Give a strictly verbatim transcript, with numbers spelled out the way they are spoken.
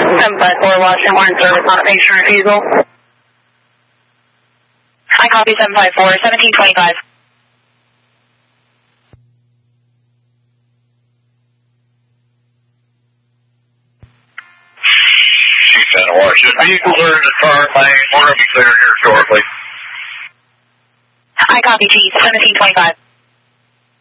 seven five four, Washington, warrant service on a patient refusal. I copy seven five four, seventeen twenty-five. Chief Santa Washington, vehicles are in the car lane. We're going to be clearing here shortly. I copy, Chief, seventeen twenty-five.